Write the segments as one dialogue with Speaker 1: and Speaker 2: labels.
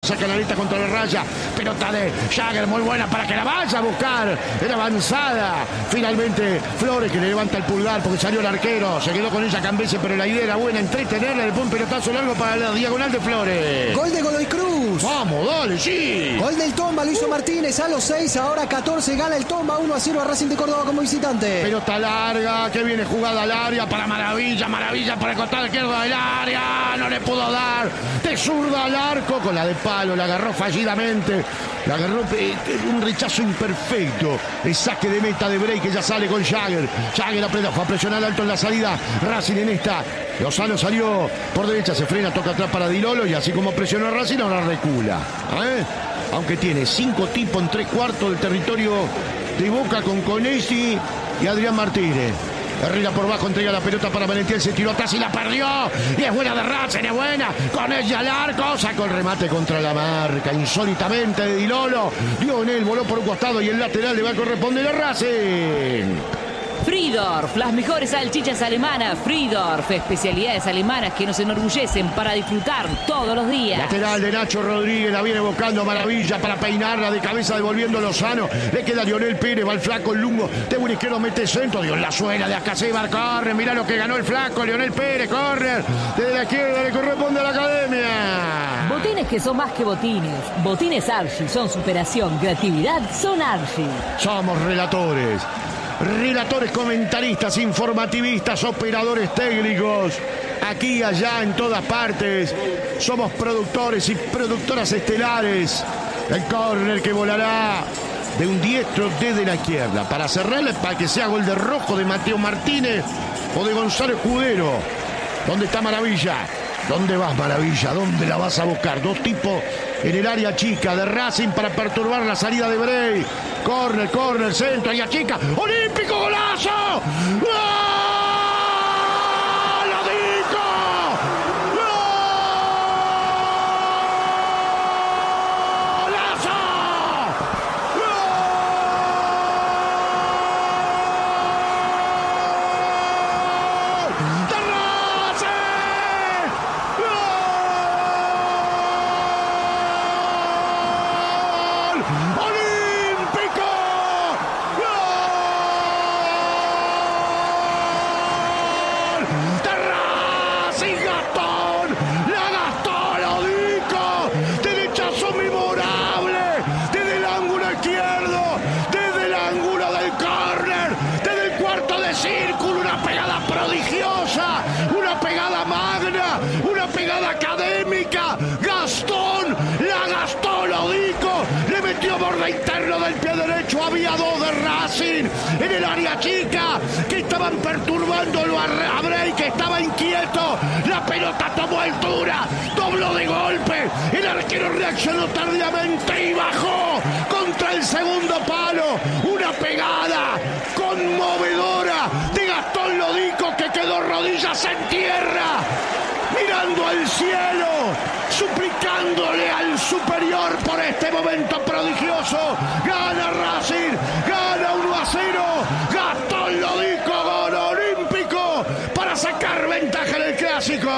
Speaker 1: saca la lista contra la raya. Pelota de Jagger, muy buena para que la vaya a buscar. Era avanzada. Finalmente Flores, que le levanta el pulgar porque salió el arquero. Se quedó con ella Cambese, pero la idea era buena, entretenerla. Le pone un pelotazo largo para la diagonal de Flores.
Speaker 2: Gol de Godoy Cruz.
Speaker 1: Vamos, dale, sí.
Speaker 2: Gol del Tomba, lo hizo Martínez a los 6, ahora 14, gana el Tomba 1-0 a Racing de Córdoba como visitante.
Speaker 1: Pelota larga, que viene jugada al área para Maravilla por el costado izquierdo del área, no le pudo dar, de zurda al arco, con la de palo, la agarró fallidamente, la agarró un rechazo imperfecto, el saque de meta de Bray que ya sale con Jagger apretó, fue a presionar alto en la salida, Racing en esta, Lozano salió por derecha, se frena, toca atrás para Dilolo y así como presionó a Racing ahora recula, aunque tiene 5 tipos en 3/4 del territorio de Boca con Conesi y Adrián Martínez. Herrera por bajo, entrega la pelota para Valentiel, se tiró atrás y la perdió. Y es buena de Racing, es buena. Con ella al arco, sacó el remate contra la marca, insólitamente de Dilolo. Dio en él, voló por un costado y el lateral le va a corresponder a Racing.
Speaker 3: Fridorf, las mejores salchichas alemanas. Fridorf, especialidades alemanas que nos enorgullecen para disfrutar todos los días.
Speaker 1: Lateral de Nacho Rodríguez, la viene buscando Maravilla para peinarla de cabeza, devolviendo Lozano. Le queda Lionel Pérez, va el flaco, el lungo. De buen izquierdo mete centro, dio en la suela de Acacébar, corre. Mirá lo que ganó el flaco, Lionel Pérez, corre. Desde la izquierda le corresponde a la academia.
Speaker 3: Botines que son más que botines. Botines Archie son superación, creatividad, son Archie.
Speaker 1: Somos relatores, comentaristas, informativistas, operadores técnicos, aquí, allá, en todas partes. Somos productores y productoras estelares. El córner que volará de un diestro desde la izquierda para cerrarle, para que sea gol de Rojo, de Mateo Martínez o de Gonzalo Escudero. ¿Dónde está Maravilla? ¿Dónde vas, Maravilla? ¿Dónde la vas a buscar? 2 tipos en el área chica de Racing para perturbar la salida de Bray. Córner, centro, área chica. ¡Olímpico, golazo! ¡Gol! Interno del pie derecho, había 2 de Racing en el área chica que estaban perturbándolo a Bray, que estaba inquieto. La pelota tomó altura, dobló de golpe, el arquero reaccionó tardíamente y bajó contra el segundo palo. Una pegada conmovedora de Gastón Lodico, que quedó rodillas en tierra, mirando al cielo, suplicándole al superior por este momento prodigioso. Gana Racing, gana 1-0. Gastón Lodico, gol olímpico para sacar ventaja en el clásico.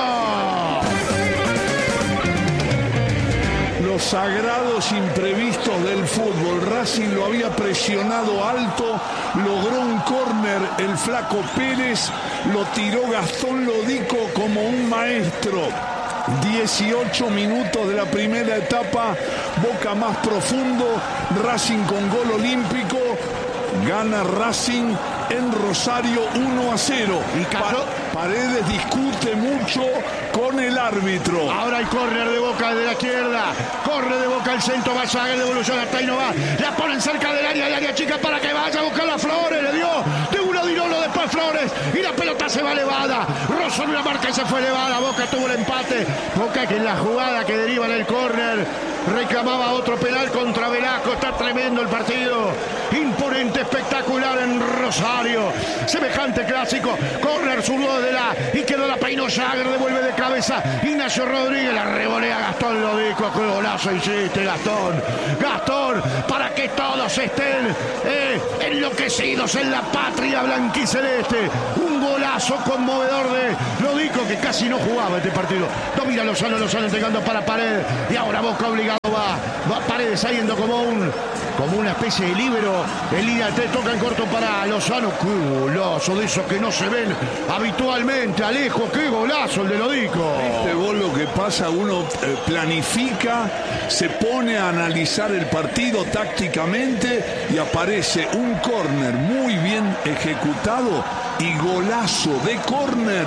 Speaker 4: Los sagrados imprevistos del fútbol. Racing lo había presionado alto, logró un córner el flaco Pérez, lo tiró Gastón Lodico como un maestro. 18 minutos de la primera etapa, Boca más profundo, Racing con gol olímpico, gana Racing en Rosario 1-0. Y Paredes discute mucho con el árbitro.
Speaker 1: Ahora el córner de Boca de la izquierda, corre de Boca al centro, va a Jagger, devolución hasta ahí no va, la ponen cerca del área chica para que vaya a buscar la Flores, le dio de uno Dilolo, después Flores, y la pelota se va elevada, rozó en una marca y se fue elevada. Boca tuvo el empate, Boca que en la jugada que deriva en el córner reclamaba otro penal contra Velasco. Está tremendo el partido, imponente, espectacular en Rosario, semejante clásico. Córner zurdo y quedó la peinó Jagger, devuelve de cabeza Ignacio Rodríguez, la revolea Gastón Lodico. ¡Qué golazo hiciste, Gastón! Gastón, para que todos estén enloquecidos en la patria blanquiceleste. Un golazo conmovedor de Lodico, que casi no jugaba este partido. Domina Lozano entregando para Paredes, y ahora Boca obligado va Paredes saliendo como una especie de líbero. En línea 3 toca en corto para Lozano. ¡Qué golazo! De esos que no se ven habitualmente, Alejo. ¡Qué golazo el de Lodico!
Speaker 4: Este gol, lo que pasa, uno planifica, se pone a analizar el partido tácticamente y aparece un córner muy bien ejecutado y golazo de córner.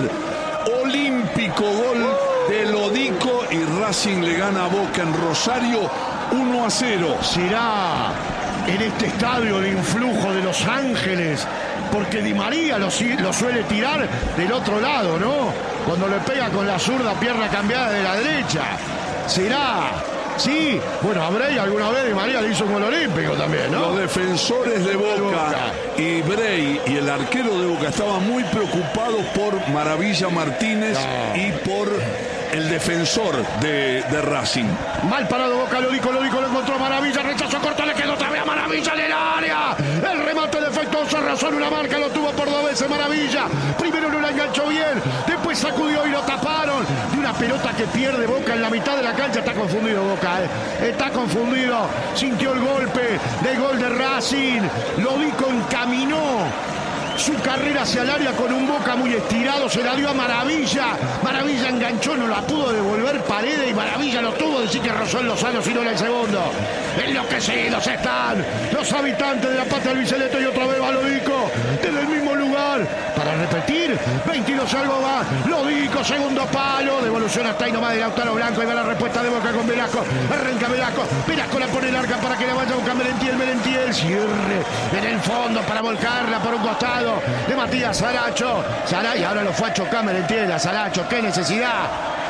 Speaker 4: Olímpico gol de Lodico y Racing le gana a Boca en Rosario 1-0.
Speaker 1: Será en este estadio de influjo de Los Ángeles, porque Di María lo suele tirar del otro lado, ¿no? Cuando le pega con la zurda, pierna cambiada de la derecha. Será, sí, bueno, a Bray alguna vez Di María le hizo un gol olímpico también, ¿no?
Speaker 4: Los defensores de Boca y Bray y el arquero de Boca estaban muy preocupados por Maravilla Martínez y por el defensor de Racing.
Speaker 1: Mal parado Boca, Lodico lo encontró Maravilla, rechazo corto, le quedó otra vez a Maravilla en el área. El remate defectuoso, Razón una marca, lo tuvo por 2 veces Maravilla. Primero no la enganchó bien, después sacudió y lo taparon. De una pelota que pierde Boca en la mitad de la cancha. Está confundido Boca, está confundido. Sintió el golpe del gol de Racing. Lodico encaminó su carrera hacia el área con un Boca muy estirado, se la dio a Maravilla. Maravilla enganchó, no la pudo devolver Paredes y Maravilla lo tuvo. Decir que rozó en Lozano, si no era el segundo. Enloquecidos están los habitantes de la Pata del Biceleto, y otra vez va Lodico desde el mismo lugar para repetir. 22 algo va Lodico, segundo palo, devolución hasta ahí nomás de Lautaro Blanco. Y va la respuesta de Boca con Velasco. Arranca Velasco la pone larga para que la vaya a buscar Merentiel, cierre en el fondo para volcarla por un costado de Matías Saracho. Y ahora lo fue a chocar Merentiel a Saracho. ¡Qué necesidad!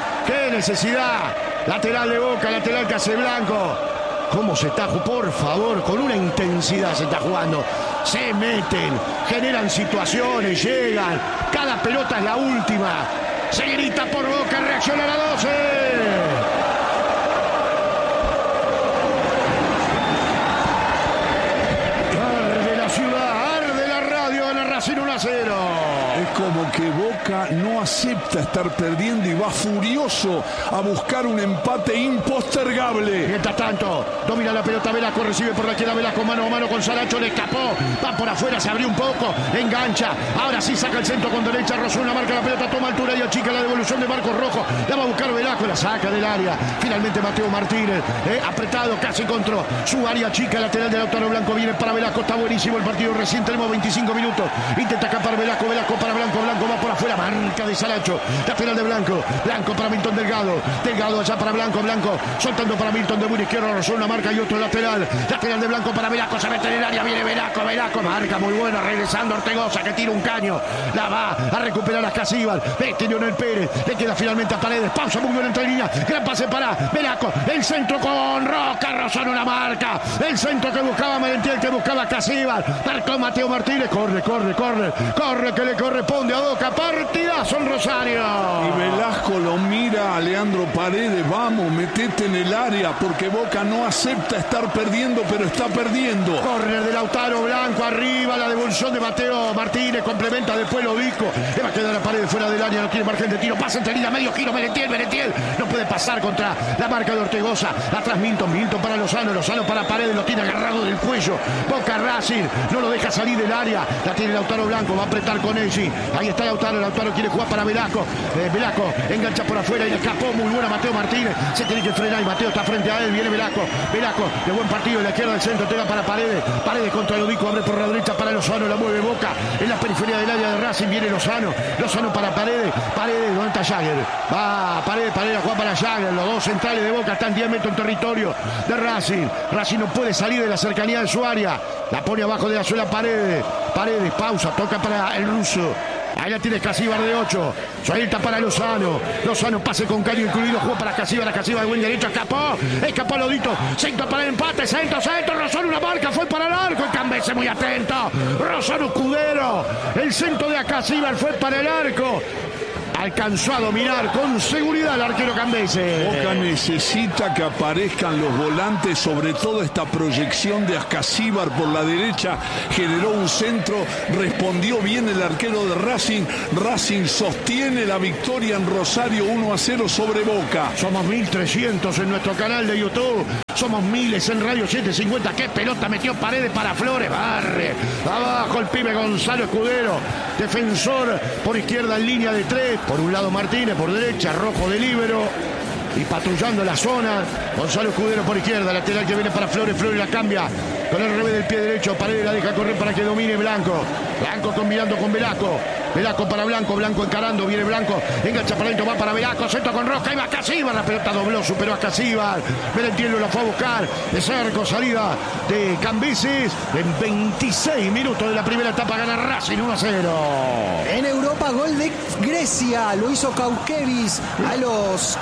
Speaker 1: Lateral de Boca, lateral Caseblanco. ¿Cómo se está? Por favor, con una intensidad se está jugando. Se meten, generan situaciones, llegan. Cada pelota es la última. Se grita por Boca, reacciona a la 12. Racing 1-0.
Speaker 4: Es como que Boca no acepta estar perdiendo y va furioso a buscar un empate impostergable.
Speaker 1: Mientras tanto, domina la pelota Velasco, recibe por la izquierda Velasco, mano a mano con Saracho, le escapó, va por afuera, se abrió un poco, engancha, ahora sí saca el centro con derecha, Rosuna marca la pelota, toma altura y achica la devolución de Marcos Rojo, la va a buscar Velasco, la saca del área, finalmente Mateo Martínez, apretado casi contra su área chica, lateral de Lautaro Blanco, viene para Velasco, está buenísimo el partido, recién tenemos 25 minutos, intenta escapar Velasco para Blanco va por afuera, marca de Saracho, lateral de Blanco para Milton Delgado allá para Blanco, soltando para Milton de muy izquierdo, Rosuna marca y otro lateral de Blanco para Velasco, se mete en el área, viene Velasco, marca muy buena, regresando Ortegoza que tira un caño, la va a recuperar a Casíbal, Lionel Pérez, le queda finalmente a Paredes, pausa muy buena entre líneas, gran pase para Velasco, el centro con Roca, Rosana una marca, el centro que buscaba Merentiel, que buscaba Casíbal, marcó Mateo Martínez, corre que le corresponde a Boca, partidazo en Rosario.
Speaker 4: Y Velasco lo mira a Leandro Paredes, vamos, metete en el área, porque Boca no acepta estar perdiendo, pero está perdiendo.
Speaker 1: Córner de Lautaro Blanco, arriba, la devolución de Mateo Martínez, complementa después Lodico, le va a quedar a Paredes fuera del área, no tiene margen de tiro, pasa entre línea, medio giro, Merentiel, no puede pasar contra la marca de Ortegoza, atrás Milton para Lozano para Paredes, lo tiene agarrado del cuello, Boca Racing, no lo deja salir del área, la tiene Lautaro Blanco, va a apretar con Elgi, ahí está Lautaro quiere jugar para Velasco, engancha por afuera y le escapó muy buena Mateo Martínez, se tiene que frenar y Mateo está frente a él, viene Velasco de buen partido en la izquierda del centro, entrega para Paredes contra Lodico, abre por la derecha para Lozano, la mueve Boca, en la periferia del área de Racing, viene Lozano para Paredes, ¿dónde está Jagger? Va Paredes a jugar para Jagger, los dos centrales de Boca están 10 metros en territorio de Racing no puede salir de la cercanía de su área, la pone abajo de la suela Paredes, pausa, toca para el ruso, Ahí la tiene Escasíbar de 8. Suelta para Lozano. Lozano pase con caño incluido. Jugó para Escasíbar. Escasíbar de buen derecho. Escapó Lodito. Centro para el empate. Centro. Rosano una marca. Fue para el arco. Y Cambese muy atento. Rosano Escudero. El centro de Escasíbar fue para el arco. Alcanzó a dominar con seguridad el arquero Cambese.
Speaker 4: Boca necesita que aparezcan los volantes, sobre todo esta proyección de Escasíbar por la derecha. Generó un centro, respondió bien el arquero de Racing. Racing sostiene la victoria en Rosario 1-0 sobre Boca.
Speaker 1: Somos 1300 en nuestro canal de YouTube. Somos miles en Radio 750. ¡Qué pelota metió Paredes para Flores! Barre. Abajo el pibe Gonzalo Escudero. Defensor por izquierda en línea de 3. Por un lado Martínez, por derecha Rojo de líbero. Y patrullando la zona. Gonzalo Escudero por izquierda. Lateral que viene para Flores. Flores la cambia con el revés del pie derecho. Paredes la deja correr para que domine Blanco. Blanco combinando con Velasco. Velasco para Blanco, Blanco encarando, viene Blanco, engancha para adentro, va para Velasco, centro con Roca, iba a Escasíbar, la pelota dobló, superó a Escasíbar, Merentiel la fue a buscar, de cerco, salida de Cambises, en 26 minutos de la primera etapa gana Racing 1-0.
Speaker 2: En Europa, gol de Grecia, lo hizo Kaukevich a los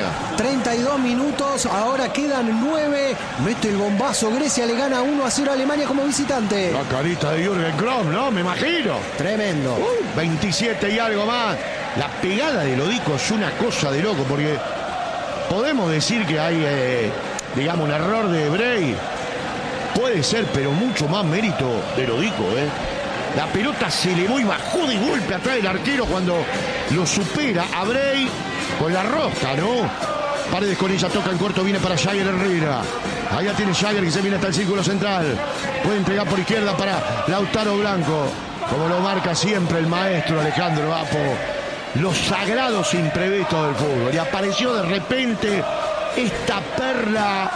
Speaker 2: 32 minutos, ahora quedan 9, mete el bombazo, Grecia le gana 1-0 a Alemania como visitante.
Speaker 1: La carita de Jürgen Klopp, ¿no? Me imagino.
Speaker 2: Tremendo.
Speaker 1: 27 y algo más. La pegada de Lodico es una cosa de loco, porque podemos decir que hay, digamos, un error de Bray. Puede ser, pero mucho más mérito de Lodico, La pelota se elevó y bajó de golpe atrás del arquero cuando lo supera a Bray con la rosca, ¿no? Paredes con ella, toca en corto, viene para Jagger Herrera. Allá tiene Jagger que se viene hasta el círculo central. Puede entregar por izquierda para Lautaro Blanco. Como lo marca siempre el maestro Alejandro Apo, los sagrados imprevistos del fútbol. Y apareció de repente esta perla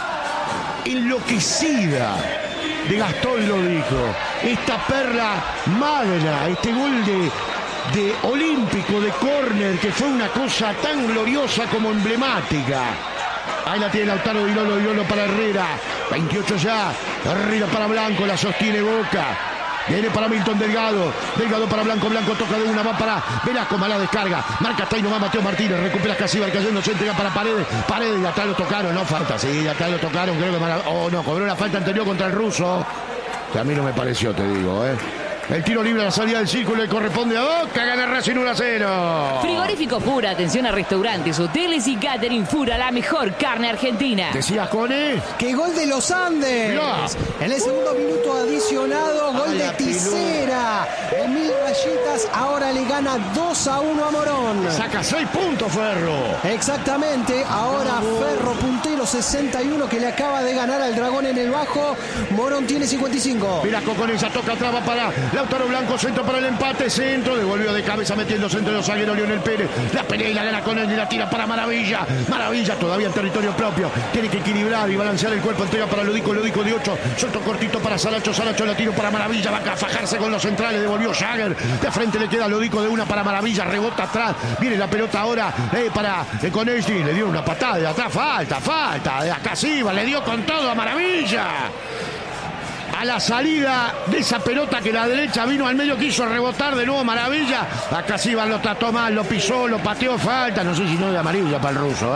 Speaker 1: enloquecida de Gastón Lodico. Esta perla magna, este gol de olímpico, de córner, que fue una cosa tan gloriosa como emblemática. Ahí la tiene Lautaro Dilolo para Herrera. 28 ya. Herrera para Blanco, la sostiene Boca. Viene para Milton Delgado para Blanco, Blanco toca de una, va para Velasco, mala descarga, marca hasta ahí nomás Mateo Martínez, recupera Escasíbar cayendo, se entrega para Paredes, y atrás lo tocaron, no falta, sí, atrás lo tocaron, creo que no, cobró la falta anterior contra el ruso, que a mí no me pareció, te digo, El tiro libre a la salida del círculo le corresponde a Boca, gana Racing 1-0.
Speaker 3: Frigorífico Fura, atención a restaurantes, hoteles y catering Fura, la mejor carne argentina.
Speaker 1: ¿Decías, Cone?
Speaker 2: ¡Qué gol de los Andes!
Speaker 1: Mirá.
Speaker 2: En el segundo minuto adicionado, gol de Tisera. Emil Rayitas ahora le gana 2-1 a Morón.
Speaker 1: Saca 6 puntos, Ferro.
Speaker 2: Exactamente, ahora Ferro puntero 61 que le acaba de ganar al Dragón en el bajo. Morón tiene 55.
Speaker 1: Velasco con ella, toca atrás, va para Lautaro Blanco, centro para el empate, centro, devolvió de cabeza metiendo centro de los zagueros Lionel Pérez, la pelea y la gana con él y la tira para Maravilla, Maravilla todavía en territorio propio, tiene que equilibrar y balancear el cuerpo, entrega para Lodico de 8, suelto cortito para Salacho la tiro para Maravilla, va a fajarse con los centrales, devolvió Jagger, de frente le queda Lodico de una para Maravilla, rebota atrás, viene la pelota ahora para Conesti, le dio una patada de atrás, falta, de Escasíbar, le dio con todo a Maravilla. A la salida de esa pelota que la derecha vino al medio, quiso rebotar de nuevo Maravilla. Escasíbar lo trató mal, lo pisó, lo pateó, falta. No sé si no de amarilla para el ruso,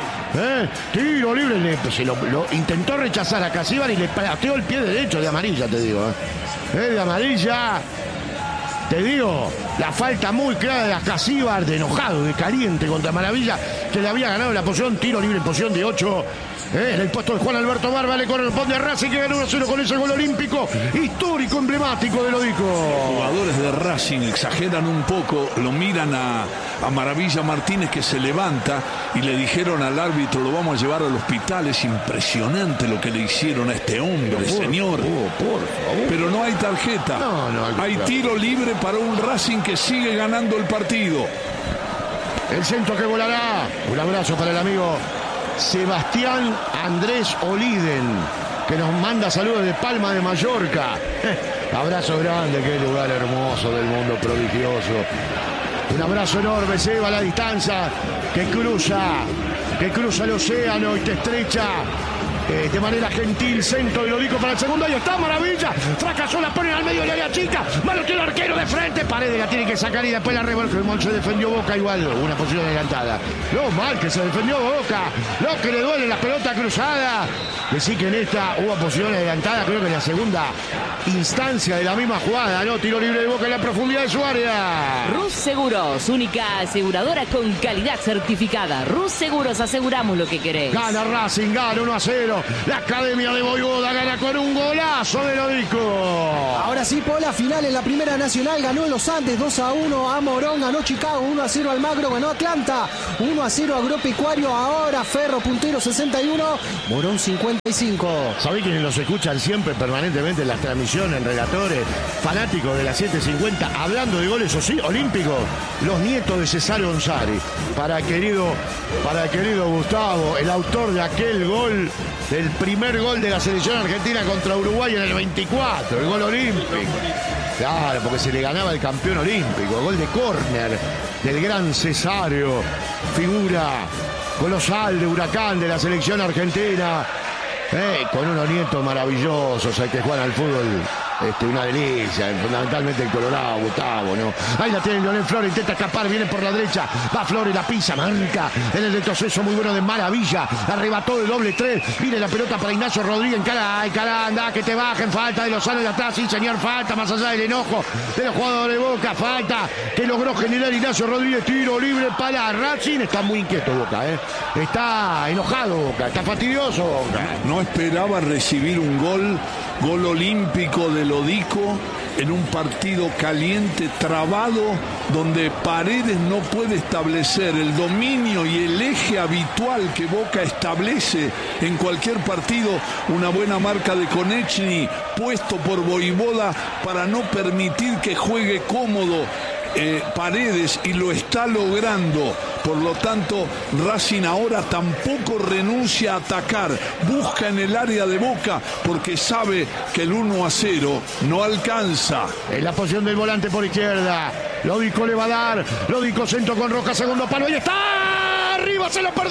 Speaker 1: Tiro libre, lo intentó rechazar a Escasíbar y le pateó el pie derecho de amarilla, te digo. De amarilla. Te digo, la falta muy clara de Escasíbar, de enojado, de caliente contra Maravilla, que le había ganado la posición, tiro libre en posición de 8. En el puesto de Juan Alberto Barba le corresponde a Racing, que ganó 1-0 con ese gol olímpico histórico, emblemático de Lodico.
Speaker 4: Los jugadores de Racing exageran un poco, lo miran a Maravilla Martínez, que se levanta, y le dijeron al árbitro, lo vamos a llevar al hospital. Es impresionante lo que le hicieron a este hombre, señor.
Speaker 1: Por favor.
Speaker 4: Pero no hay tarjeta.
Speaker 1: No,
Speaker 4: hay tiro libre para un Racing que sigue ganando el partido.
Speaker 1: El centro que volará. Un abrazo para el amigo Sebastián Andrés Oliden, que nos manda saludos de Palma de Mallorca. Abrazo grande, qué lugar hermoso del mundo prodigioso. Un abrazo enorme, Seba, a la distancia, que cruza el océano y te estrecha de manera gentil, centro de Lodico para el segundo. Ahí está, maravilla. Fracasó, la ponen al medio de la chica. Manoteó el arquero de frente. Paredes la tiene que sacar y después la revuelve. Se defendió Boca igual. Una posición adelantada. Lo mal que se defendió Boca. Lo que le duele la pelota cruzada. Decir que en esta hubo posición adelantada. Creo que en la segunda instancia de la misma jugada, ¿no? Tiro libre de Boca en la profundidad de su área.
Speaker 3: Rus Seguros, única aseguradora con calidad certificada. Rus Seguros, aseguramos lo que querés.
Speaker 1: Gana Racing, gana 1-0. La Academia de Voivoda gana con un golazo de Lodico.
Speaker 2: Ahora sí, Pola, final en la Primera Nacional. Ganó Los Andes 2-1 a Morón. Ganó Chicago 1-0 Almagro. Ganó Atlanta 1-0 Agropecuario. Ahora Ferro, puntero 61. Morón 55.
Speaker 1: ¿Sabés quiénes los escuchan siempre, permanentemente en las transmisiones, relatores, fanáticos de la 750, hablando de goles, o sí, olímpicos? Los nietos de Cesare Onsari. Para el querido Gustavo, el autor de aquel gol, del primer gol de la selección argentina contra Uruguay en el 24, el gol olímpico. Claro, porque se le ganaba el campeón olímpico, el gol de córner del gran Cesario, figura colosal de Huracán de la selección argentina. Con unos nietos maravillosos, hay que jugar al fútbol, una delicia, fundamentalmente el Colorado, Gustavo, ¿no? Ahí la tiene Leonel Flores, intenta escapar, viene por la derecha, va Flores, la pisa, marca en el retroceso muy bueno de Maravilla, arrebató de doble 3, viene la pelota para Ignacio Rodríguez, cara, anda, que te bajen, falta de Lozano de atrás, sí señor, falta, más allá del enojo de los jugadores de Boca, falta que logró generar Ignacio Rodríguez, tiro libre para Racing. Está muy inquieto Boca, está enojado Boca, está fastidioso Boca.
Speaker 4: No esperaba recibir un gol olímpico de Lodico en un partido caliente, trabado, donde Paredes no puede establecer el dominio y el eje habitual que Boca establece en cualquier partido. Una buena marca de Konechny, puesto por Voivoda para no permitir que juegue cómodo Paredes, y lo está logrando. Por lo tanto, Racing ahora tampoco renuncia a atacar, busca en el área de Boca porque sabe que el 1-0 no alcanza.
Speaker 1: En la posición del volante por izquierda, Lodico le va a dar, Lodico centro con Roca, segundo palo, ahí está, arriba, se lo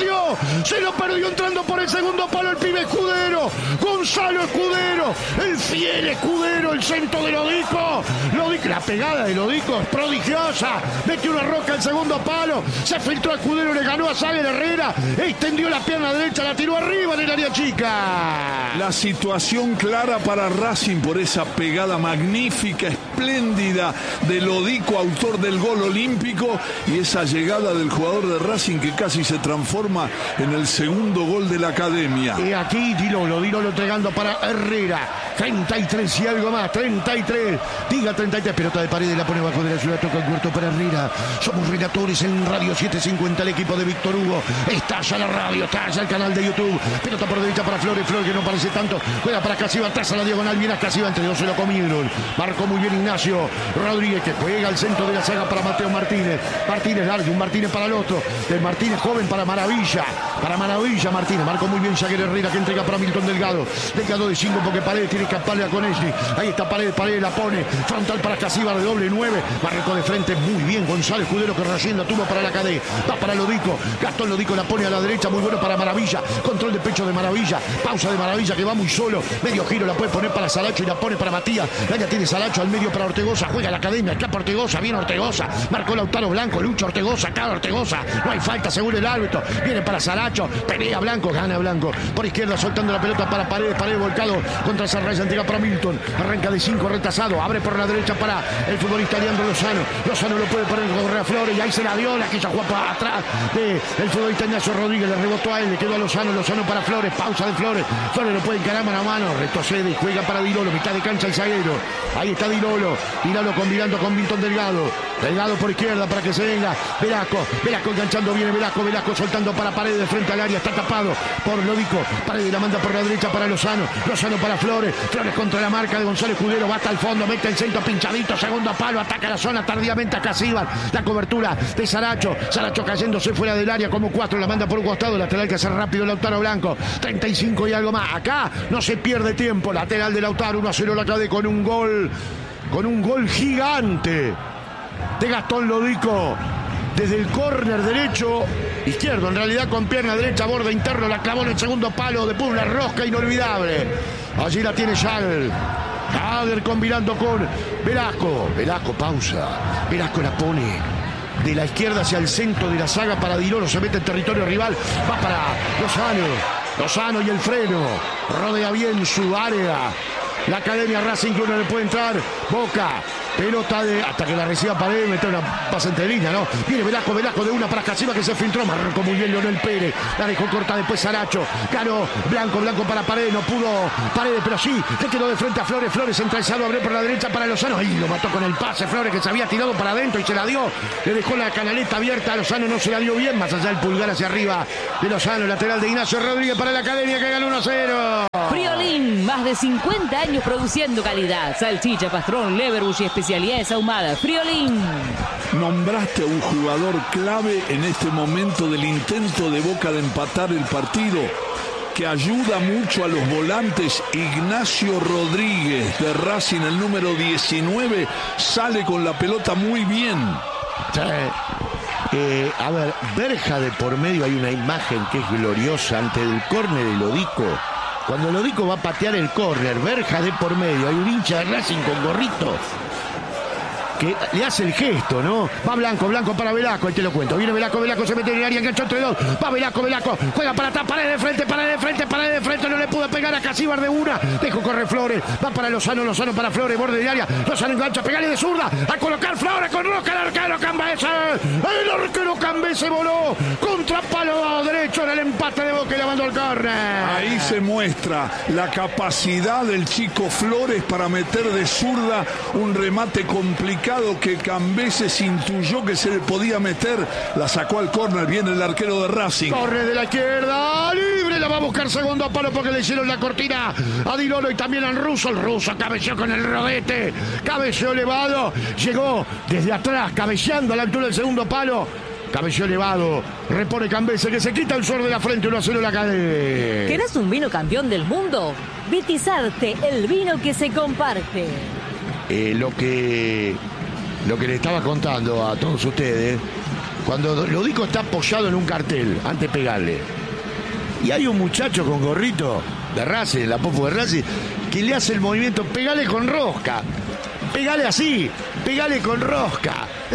Speaker 1: perdió entrando por el segundo palo el pibe Escudero, Gonzalo Escudero, el fiel Escudero, el centro de Lodico, la pegada de Lodico es prodigiosa, metió una Roca al segundo palo, se filtró a Escudero, le ganó a Sager Herrera, extendió la pierna derecha, la tiró arriba en el área chica.
Speaker 4: La situación clara para Racing por esa pegada magnífica, espléndida de Lodico, autor del gol olímpico, y esa llegada del jugador de Racing que casi se transforma en el segundo gol de la Academia.
Speaker 1: Y aquí Dilolo entregando para Herrera, 33 y algo más, 33, diga 33, pelota de Paredes, la pone bajo de la ciudad, toca el cuarto para Herrera. Somos relatores en Radio 750, el equipo de Víctor Hugo, estalla la radio, estalla el canal de YouTube, pelota por derecha para Flores que no parece tanto, juega para Casiva, atrás a la diagonal, viene a Casiva, entre dos se lo comieron, marcó muy bien Ignacio Rodríguez, que juega al centro de la saga para Mateo Martínez largo, un Martínez para el otro, del Martínez joven para Maravilla Martínez, marcó muy bien Sager Herrera, que entrega para Milton Delgado de 5 porque Paredes tiene que escaparle a Konechny, ahí está Paredes la pone, frontal para Casiva de doble 9, marcó de frente muy bien Gonzalo Escudero, que recién la tuvo para la cadena, va para Lodico, Gastón Lodico la pone a la derecha, muy bueno para Maravilla, control de pecho de Maravilla, pausa de Maravilla que va muy solo, medio giro la puede poner para Saracho y la pone para Matías, ya tiene Saracho al medio para Ortegoza, juega la Academia, escapa Ortegoza, viene Ortegoza, marcó Lautaro Blanco, lucha Ortegoza, cae Ortegoza, no hay falta según el árbitro, viene para Saracho, pelea Blanco, gana Blanco, por izquierda soltando la pelota para Paredes volcado contra esa raya, entrega para Milton, arranca de 5 retrasado, abre por la derecha para el futbolista Leandro Lozano lo puede poner con Correa Flores y ahí se la dio, la quiso jugar para atrás del futbolista Ignacio Rodríguez, le rebotó a él, le quedó a Lozano para Flores, pausa de Flores lo puede encarar mano a mano, retrocede y juega para Dilolo, mitad de cancha el zaguero, ahí está Dilolo combinando con Milton Delgado por izquierda para que se venga Velasco enganchando, viene Velasco soltando para Paredes de frente al área, está tapado por Lodico, Paredes la manda por la derecha para Lozano para Flores contra la marca de Gonzalo Escudero, va hasta el fondo, mete el centro pinchadito, segundo palo, ataca la zona tardíamente a Casivan, la cobertura de Saracho cayéndose fuera del área como 4, la manda por un costado, lateral que hace rápido Lautaro Blanco, 35 y algo más, acá no se pierde tiempo, lateral de Lautaro, 1-0 la cadena con un gol gigante de Gastón Lodico desde el córner derecho izquierdo, en realidad con pierna derecha, borde interno, la clavó en el segundo palo, de una rosca inolvidable. Allí la tiene Schall. Hader combinando con Velasco. Velasco pausa. Velasco la pone de la izquierda hacia el centro de la saga para Di Loro. Se mete en territorio rival. Va para Lozano. Lozano y el freno. Rodea bien su área. La Academia Racing Club no le puede entrar. Boca. Pelota hasta que la reciba Paredes, mete una pasa entre línea, ¿no? Viene Velasco de una para Casiva que se filtró, marcó muy bien Leonel Pérez, la dejó corta después Saracho, ganó Blanco para Paredes, no pudo Paredes, pero sí, le quedó de frente a Flores, Flores centralizado, abrió por la derecha para Lozano, y lo mató con el pase Flores que se había tirado para adentro y se la dio, le dejó la canaleta abierta a Lozano, no se la dio bien, más allá del pulgar hacia arriba de Lozano, lateral de Ignacio Rodríguez para la Academia que ganó 1-0.
Speaker 3: Friolín, más de 50 años produciendo calidad, salchicha, pastrón, leverbush y especialidades ahumadas. Friolín.
Speaker 4: Nombraste a un jugador clave en este momento del intento de Boca de empatar el partido, que ayuda mucho a los volantes. Ignacio Rodríguez de Racing, el número 19, sale con la pelota muy bien.
Speaker 1: Sí. A ver, Berja de por medio, hay una imagen que es gloriosa antes del córner de Lodico. Cuando Lodico va a patear el córner, Berja de por medio, hay un hincha de Racing con gorrito que le hace el gesto, ¿no? Va Blanco para Velasco, ahí te lo cuento. Viene Velasco, se mete en el área, enganchó entre dos. Va Velasco, juega para atrás, pared de frente, no le pudo pegar a Casíbar de una. Dejó correr Flores, va para Lozano para Flores, borde de área. Lozano engancha, pegale de zurda, a colocar Flores con Roca, el arquero Cambese. El arquero Cambese voló contra palo derecho en el empate de Boca y la mandó al córner.
Speaker 4: Ahí se muestra la capacidad del chico Flores para meter de zurda un remate complicado que Cambeses intuyó que se le podía meter, la sacó al córner, viene el arquero de Racing.
Speaker 1: Corre de la izquierda, libre, la va a buscar segundo a palo porque le hicieron la cortina a Di Loro y también al ruso. El ruso cabeceó con el rodete, cabeceó elevado, llegó desde atrás, cabeceando a la altura del segundo palo. Cabello elevado, repone Cambese que se quita el sudor de la frente, 1-0 la cadena.
Speaker 3: ¿Querés un vino campeón del mundo? Vitizarte, el vino que se comparte.
Speaker 1: Lo que le estaba contando a todos ustedes, cuando Lodico está apoyado en un cartel, antes de pegarle, y hay un muchacho con gorrito de Racing, la popu de Racing, que le hace el movimiento, pegale con rosca, pegale así, pegale con rosca.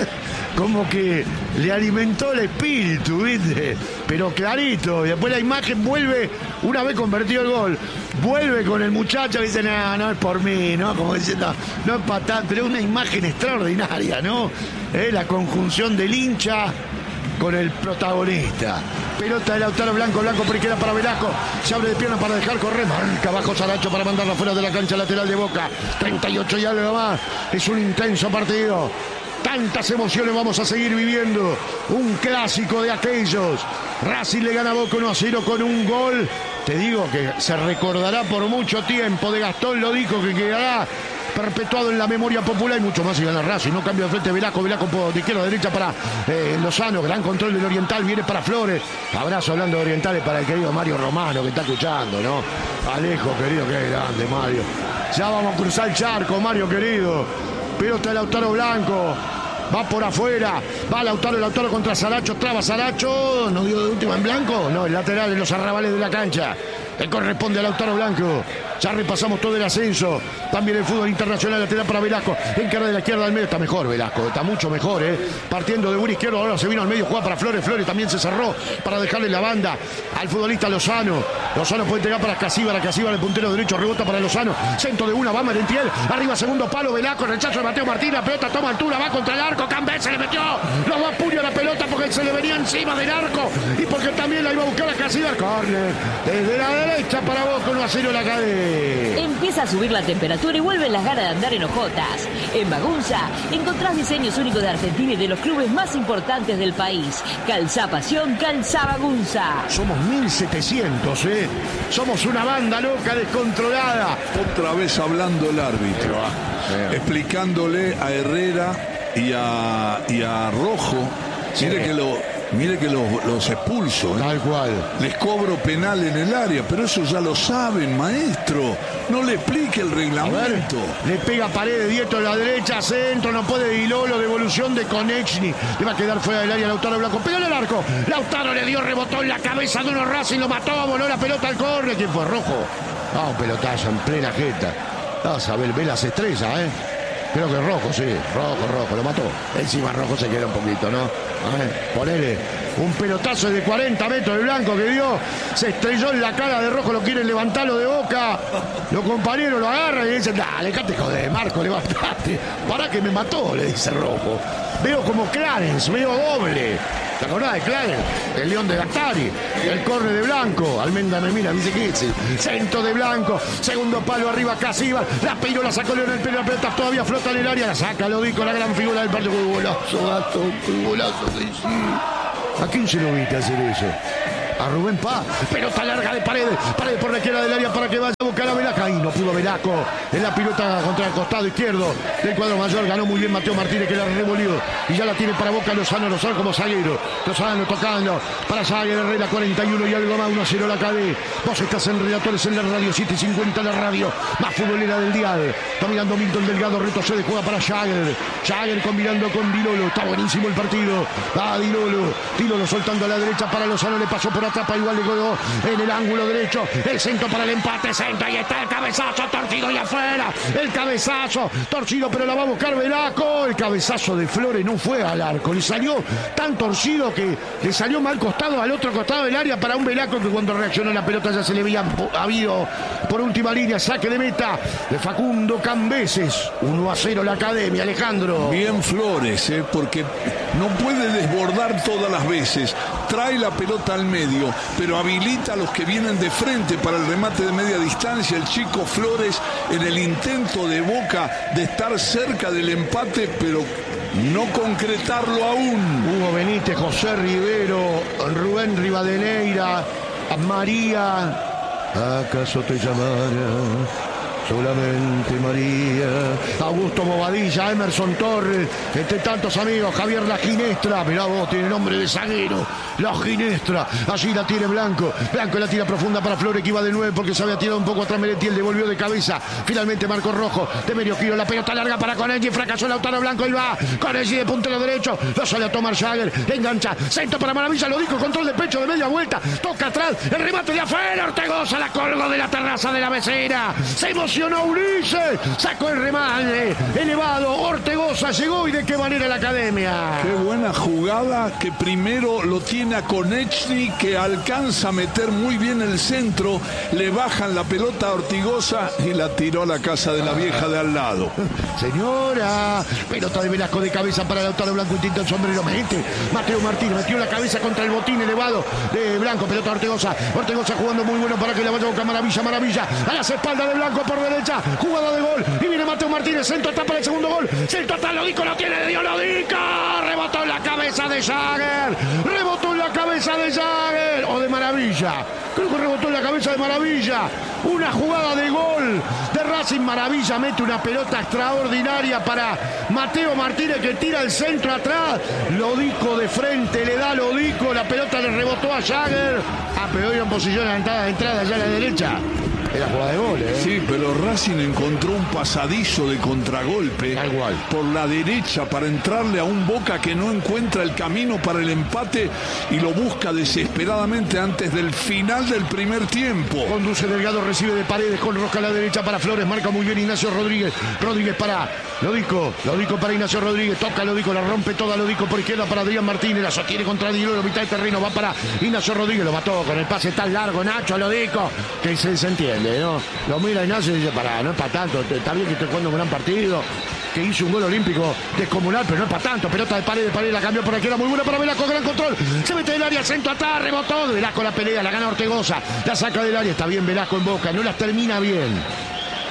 Speaker 1: Como que le alimentó el espíritu, ¿viste? Pero clarito, y después la imagen vuelve, una vez convertido el gol, vuelve con el muchacho y dice, no es por mí, ¿no? Como diciendo, no es patán, pero es una imagen extraordinaria, ¿no? La conjunción del hincha con el protagonista. Pelota de Lautaro, Blanco por izquierda para Velasco, se abre de pierna para dejar correr, marca abajo Saracho para mandarla fuera de la cancha lateral de Boca, 38 y algo más, es un intenso partido. Tantas emociones vamos a seguir viviendo. Un clásico de aquellos. Racing le gana a Boca 1-0 con un gol. Te digo que se recordará por mucho tiempo de Gastón Lodico, que quedará perpetuado en la memoria popular y mucho más si gana Racing. No cambio de frente Velasco por de izquierda a derecha para Lozano. Gran control del Oriental, viene para Flores. Abrazo hablando de Orientales para el querido Mario Romano que está escuchando, ¿no? Alejo, querido, qué grande, Mario. Ya vamos a cruzar el charco, Mario, querido. Pelota de Lautaro Blanco. Va por afuera, va Lautaro contra Saracho, traba Saracho, no dio de última en Blanco, no, el lateral en los arrabales de la cancha, le corresponde a Lautaro Blanco. Ya repasamos todo el ascenso, también el fútbol internacional, lateral para Velasco, encara de la izquierda al medio, está mejor Velasco, está mucho mejor, partiendo de buen izquierdo, ahora se vino al medio, juega para Flores también se cerró para dejarle la banda al futbolista Lozano puede entregar para Casíbar el puntero derecho, rebota para Lozano, centro de una, va Merentiel, arriba segundo palo, Velasco, rechazo de Mateo Martín, la pelota toma altura, va contra el arco, Cambé se le metió, no va a puño la pelota porque se le venía encima del arco y porque también la iba a buscar a Casíbar, córner, desde la derecha para Boca, 1-0 la cadena.
Speaker 3: Empieza a subir la temperatura y vuelven las ganas de andar en ojotas. En Magunza encontrás diseños únicos de Argentina y de los clubes más importantes del país. Calzá Pasión, Calzá Magunza.
Speaker 1: Somos 1700, Somos una banda loca, descontrolada.
Speaker 4: Otra vez hablando el árbitro, explicándole a Herrera y a Rojo. Mire que Mire que los expulso.
Speaker 1: Tal cual.
Speaker 4: Les cobro penal en el área, pero eso ya lo saben, maestro. No le explique el reglamento.
Speaker 1: Le pega Paredes, diestro a la derecha, centro, no puede Dilolo, devolución de Konechny. Le va a quedar fuera del área Lautaro Blanco. Pégale al arco. Lautaro le dio, rebotó en la cabeza de uno Racing, lo mató, voló la pelota al córner. ¿Quién fue? Rojo. Ah, un pelotazo en plena jeta. Vas a ver, ve las estrellas, Creo que Rojo, sí. Rojo, lo mató. Encima Rojo se queda un poquito, ¿no? Ponele un pelotazo de 40 metros de Blanco que dio. Se estrelló en la cara de Rojo, lo quieren levantarlo de Boca. Los compañeros lo agarran y le dicen, dale, dejate joder, Marco, levantate. Pará que me mató, le dice Rojo. Veo como Clarence, veo doble. ¿Te acordás de Clarence? El león de Gattari. El córner de Blanco. Almendra me mira, dice que es el centro de Blanco. Segundo palo arriba, Casíbar. La peiró, la sacó León el pelo, la pelota todavía flota en el área. La saca, lo dijo, la gran figura del partido. ¡Qué golazo, gato! ¡Qué golazo que sí! ¿A quién se lo viste hacer eso? A Rubén Paz. Pelota larga de Paredes. Paredes por la izquierda del área para que vaya a buscar a Velasco. Y no pudo Velasco. En la pelota contra el costado izquierdo del cuadro mayor. Ganó muy bien Mateo Martínez, que la revolvió. Y ya la tiene para Boca Lozano como zaguero. Lozano tocando para Zaguer Herrera, 41 y algo más. 1-0 la KD. Vos estás en Relatores en la radio. 7:50 la radio. Más futbolera del dial. Dominando Milton Delgado. Retrocede, juega para Zaguer. Zaguer combinando con Dilolo. Está buenísimo el partido. Va Dilolo. Dilolo soltando a la derecha para Lozano. Le pasó por atrás, igual le quedó en el ángulo derecho. El centro para el empate. Centro. Ahí está el cabezazo torcido y afuera. El cabezazo torcido, pero la va a buscar Velasco. El cabezazo de Flores no fue al arco. Le salió tan torcido que le salió mal costado al otro costado del área para un Velasco que cuando reaccionó la pelota ya se le había habido por última línea. Saque de meta de Facundo Cambeses. 1-0 la Academia, Alejandro.
Speaker 4: Bien Flores, porque no puede desbordar todas las veces. Trae la pelota al medio, pero habilita a los que vienen de frente para el remate de media distancia. El chico Flores en el intento de Boca de estar cerca del empate, pero no concretarlo aún.
Speaker 1: Hugo Benítez, José Rivero, Rubén Rivadeneira, María. ¿Acaso te llamara solamente María? Augusto Bobadilla, Emerson Torres, entre tantos amigos, Javier La Ginestra. Mirá vos, tiene nombre de zaguero, La Ginestra. Allí la tiene Blanco. Blanco la tira profunda para Flores, que iba de 9 porque se había tirado un poco atrás Merentiel, devolvió de cabeza. Finalmente marcó Rojo, de medio giro, la pelota larga para Konechny, fracasó Lautaro Blanco, y va Konechny de puntero derecho, lo sale a tomar Zaguer, engancha, centro para Maravilla, lo dijo, control de pecho de media vuelta, toca atrás, el remate de afuera, Ortegoza la colgó de la terraza de la vecina. Se emocionó Ulises, sacó el remate elevado, Ortegoza llegó, y de qué manera la Academia.
Speaker 4: Qué buena jugada, que primero lo tiene a Konechny, que alcanza a meter muy bien el centro, le bajan la pelota a Ortigosa y la tiró a la casa de la vieja de al lado.
Speaker 1: Señora, pelota de Velasco de cabeza para Lautaro Blanco, intenta el sombrero, mete Mateo Martínez, metió la cabeza contra el botín elevado de Blanco, pelota Ortegoza jugando muy bueno para que la vaya a buscar Maravilla, a las espaldas de Blanco por derecha, jugada de gol, y viene Mateo Martínez, centro está para el segundo gol, centro está, Lodico lo tiene de Dios, Lodico, rebotó en la cabeza de Zaguer, o de Maravilla, creo que rebotó en la cabeza de Maravilla. Una jugada de gol de Racing. Maravilla mete una pelota extraordinaria para Mateo Martínez, que tira el centro atrás. Lodico de frente, le da Lodico, la pelota le rebotó a Zaguer. Pero iba en posición de entrada allá a la derecha. Era jugada de gol,
Speaker 4: Sí, pero Racing encontró un pasadizo de contragolpe por la derecha para entrarle a un Boca que no encuentra el camino para el empate y lo busca desesperadamente antes del final del primer tiempo.
Speaker 1: Conduce Delgado, recibe de Paredes con Roca a la derecha para Flores, marca muy bien Ignacio Rodríguez para Lodico para Ignacio Rodríguez, toca Lodico, la rompe toda Lodico por izquierda para Adrián Martínez, la sostiene contra Dilolo, mitad de terreno, va para Ignacio Rodríguez, lo mató con el pase tan largo Nacho Lodico, que se desentiende, ¿no? Lo mira Ignacio y dice, no es para tanto, está bien que esté jugando un gran partido, que hizo un gol olímpico descomunal, pero no es para tanto. Pelota de Paredes, la cambió por aquí, era muy buena para Velasco, gran control, se mete del área, centro atrás, rebotó, Velasco la pelea, la gana Ortegoza, la saca del área, está bien Velasco en Boca, no las termina bien.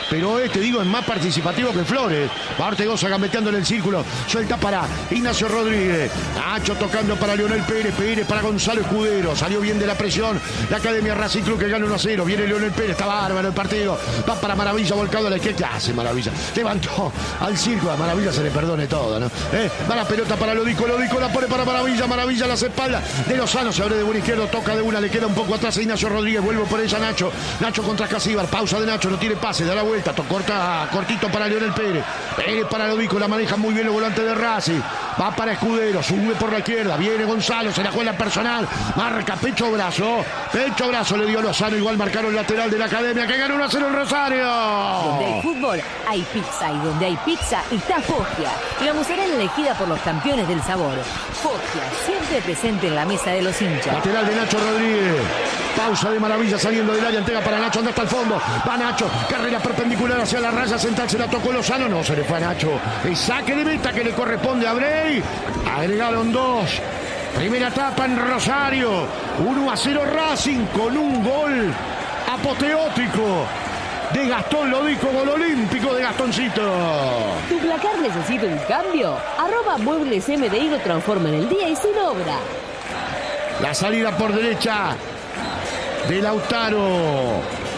Speaker 1: pero te digo, es más participativo que Flores. Va Ortegoza gambeteando en el círculo, suelta para Ignacio Rodríguez, Nacho tocando para Leonel Pérez, Pérez para Gonzalo Escudero, salió bien de la presión la Academia Racing Club que gana 1-0, viene Leonel Pérez, está bárbaro el partido, va para Maravilla volcado a la izquierda, ¿qué hace Maravilla? Levantó al círculo, a Maravilla se le perdone todo, ¿no? Va la pelota para Lodico la pone para Maravilla, Maravilla las espaldas de Lozano, se abre de buen izquierdo, toca de una, le queda un poco atrás a Ignacio Rodríguez, vuelve por ella Nacho contra Casíbar, pausa de Nacho, no tiene pase, da la vuelta, cortito para Leonel Pérez, Pérez para Lodico, la maneja muy bien los volantes de Racing, va para Escudero, sube por la izquierda, viene Gonzalo, se la juega personal, marca pecho brazo le dio Lozano, igual marcaron lateral de la Academia que ganó 1-0 en Rosario.
Speaker 3: Donde hay fútbol hay pizza y donde hay pizza está Foggia, la mozzarella elegida por los campeones del sabor. Foggia, siempre presente en la mesa de los hinchas.
Speaker 1: Lateral de Nacho Rodríguez, pausa de Maravilla saliendo del área, entrega para Nacho, anda hasta el fondo, va Nacho, carrera perpendicular hacia la raya central, se la tocó Lozano, no, se le fue a Nacho, el saque de meta que le corresponde a Brey, agregaron 2. Primera etapa en Rosario, 1-0 Racing con un gol apoteótico de Gastón Lodico, gol olímpico de Gastoncito.
Speaker 3: ¿Tu placar necesita un cambio? @Muebles MDI lo transforma en el día y sin obra.
Speaker 1: La salida por derecha de Lautaro.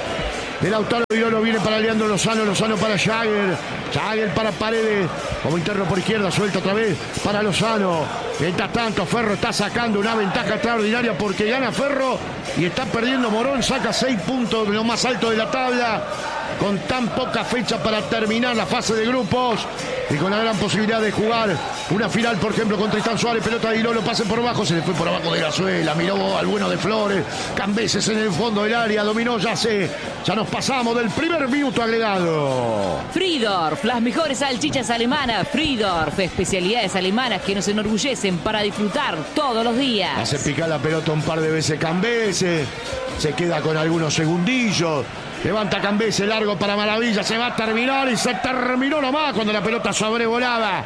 Speaker 1: Virolo viene para Leandro Lozano para Jagger para Paredes, como interno por izquierda, suelta otra vez para Lozano. Mientras tanto, Ferro está sacando una ventaja extraordinaria porque gana Ferro y está perdiendo Morón, saca 6 puntos, lo más alto de la tabla, con tan poca fecha para terminar la fase de grupos y con la gran posibilidad de jugar una final, por ejemplo, con Tristán Suárez, pelota de Hilolo, pase por abajo, se le fue por abajo de Gazuela, miró al bueno de Flores, Cambeses en el fondo del área, dominó, ya nos pasamos del primer minuto agregado.
Speaker 3: Friedorf, las mejores salchichas alemanas, Friedorf, especialidades alemanas que nos enorgullecen para disfrutar todos los días.
Speaker 1: Hace picar la pelota un par de veces Cambeses, se queda con algunos segundillos. Levanta Cambeses, largo para Maravilla, se va a terminar y se terminó nomás cuando la pelota sobrevolaba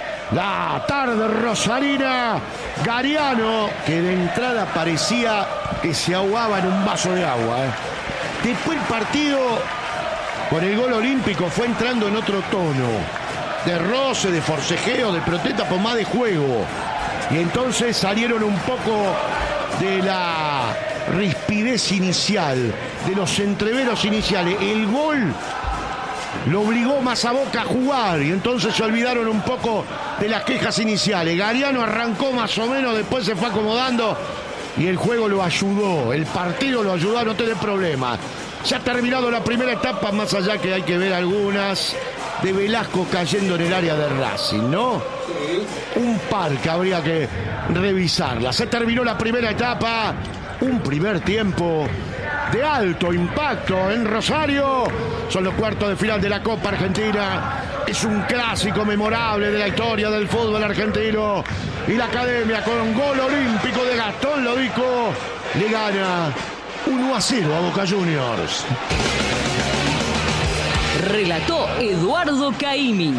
Speaker 1: la tarde rosarina. Gariano, que de entrada parecía que se ahogaba en un vaso de agua. Después el partido, con el gol olímpico, fue entrando en otro tono, de roce, de forcejeo, de protesta, por más de juego. Y entonces salieron un poco de la rispidez inicial, de los entreveros iniciales. El gol lo obligó más a Boca a jugar y entonces se olvidaron un poco de las quejas iniciales. Gariano arrancó más o menos, después se fue acomodando y el juego lo ayudó, el partido lo ayudó a no tener problemas. Se ha terminado la primera etapa, más allá que hay que ver algunas de Velasco cayendo en el área de Racing, ¿no? Un par que habría que revisarla. Se terminó la primera etapa, un primer tiempo de alto impacto en Rosario. Son los cuartos de final de la Copa Argentina. Es un clásico memorable de la historia del fútbol argentino. Y la Academia, con gol olímpico de Gastón Lodico, le gana 1-0 a Boca Juniors.
Speaker 3: Relató Eduardo Caimi.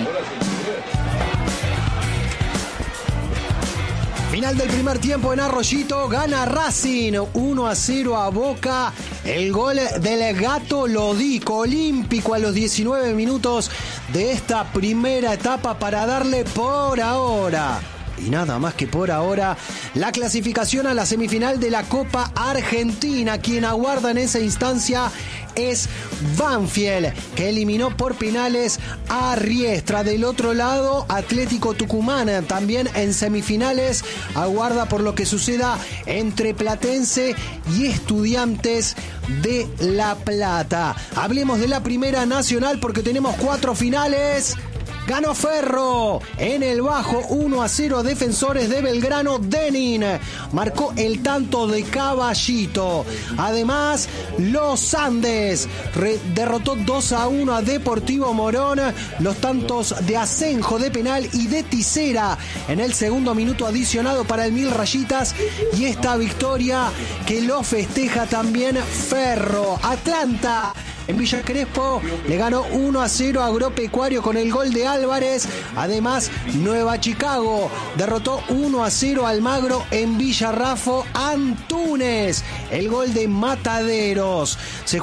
Speaker 2: Final del primer tiempo en Arroyito, gana Racing 1-0 a Boca. El gol del Gato Lodico, olímpico, a los 19 minutos de esta primera etapa para darle por ahora, y nada más que por ahora, la clasificación a la semifinal de la Copa Argentina. Quien aguarda en esa instancia es Banfield, que eliminó por penales a Riestra. Del otro lado, Atlético Tucumán, también en semifinales, aguarda por lo que suceda entre Platense y Estudiantes de La Plata. Hablemos de la Primera Nacional porque tenemos 4 finales. Ganó Ferro en el Bajo 1-0 a Defensores de Belgrano. Denin marcó el tanto de Caballito. Además, Los Andes derrotó 2-1 a Deportivo Morón. Los tantos de Asenjo de penal y de Tisera en el segundo minuto adicionado para el Mil Rayitas. Y esta victoria que lo festeja también Ferro. Atlanta En Villa Crespo le ganó 1-0 a Agropecuario con el gol de Álvarez. Además, Nueva Chicago derrotó 1-0 a Almagro en Villarrafo. Antunes, el gol de Mataderos.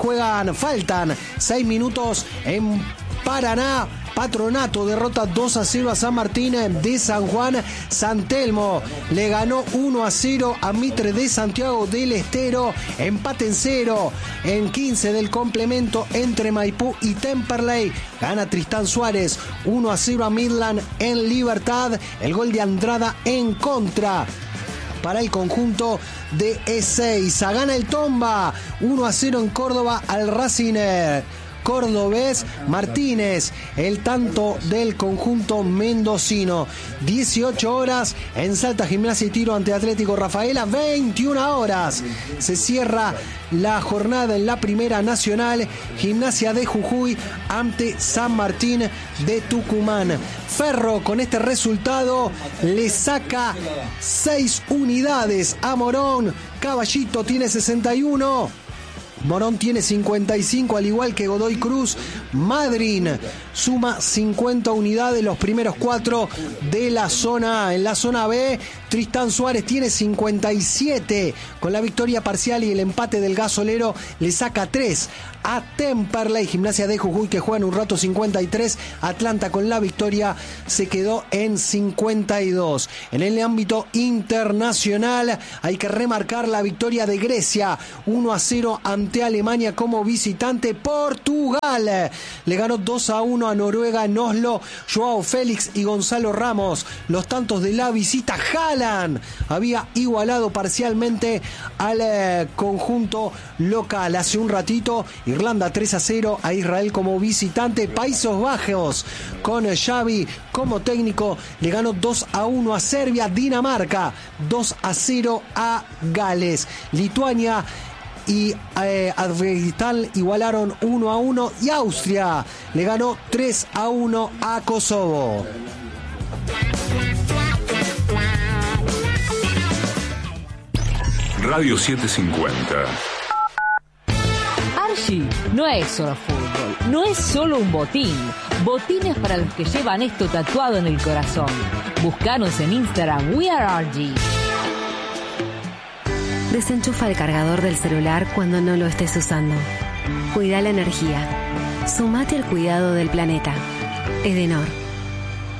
Speaker 2: Faltan 6 minutos en Paraná. Patronato derrota 2-0 a San Martín de San Juan. San Telmo le ganó 1-0 a Mitre de Santiago del Estero. Empate en 0 en 15 del complemento entre Maipú y Temperley. Gana Tristán Suárez 1-0 a Midland en Libertad. El gol de Andrada en contra para el conjunto de Ezeiza. Gana el Tomba 1-0 en Córdoba al Racing cordobés. Martínez, el tanto del conjunto mendocino. 18 horas en Salta, Gimnasia y Tiro ante Atlético Rafaela. 21 horas se cierra la jornada en la Primera Nacional. Gimnasia de Jujuy ante San Martín de Tucumán. Ferro con este resultado le saca 6 unidades a Morón. Caballito tiene 61. Morón tiene 55, al igual que Godoy Cruz. Madryn suma 50 unidades, los primeros 4 de la zona A. En la zona B, Tristán Suárez tiene 57. Con la victoria parcial y el empate del Gasolero, le saca 3 a Temperley. Gimnasia de Jujuy, que juega en un rato, 53. Atlanta con la victoria se quedó en 52. En el ámbito internacional hay que remarcar la victoria de Grecia 1-0 ante Alemania como visitante. Portugal le ganó 2-1 a Noruega en Oslo. Joao Félix y Gonzalo Ramos, los tantos de la visita. Haaland había igualado parcialmente al conjunto local. Hace un ratito Irlanda 3-0 a Israel como visitante. Países Bajos con Xavi como técnico le ganó 2-1 a Serbia. Dinamarca 2-0 a Gales. Lituania y Afganistán igualaron 1-1 y Austria le ganó 3-1 a Kosovo.
Speaker 5: Radio 750.
Speaker 3: Archie no es solo fútbol, no es solo un botín. Botines para los que llevan esto tatuado en el corazón. Búscanos en Instagram, We Are Archie.
Speaker 6: Desenchufa el cargador del celular cuando no lo estés usando. Cuida la energía. Sumate al cuidado del planeta. Edenor.